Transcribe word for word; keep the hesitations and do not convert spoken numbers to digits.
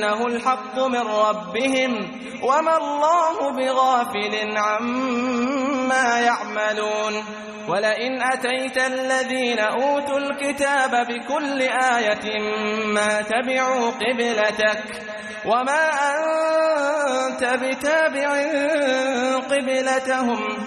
أنه الحق من ربهم وما الله بغافل عما يعملون. ولئن أتيت الذين أوتوا الكتاب بكل آية ما تبعوا قبلتك وما أنت بتابع قبلتهم